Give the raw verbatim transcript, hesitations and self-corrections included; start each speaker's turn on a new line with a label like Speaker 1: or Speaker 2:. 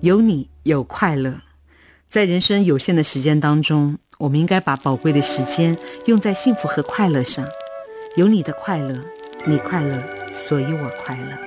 Speaker 1: 有你有快乐。在人生有限的时间当中，我们应该把宝贵的时间用在幸福和快乐上。有你的快乐，你快乐，所以我快乐。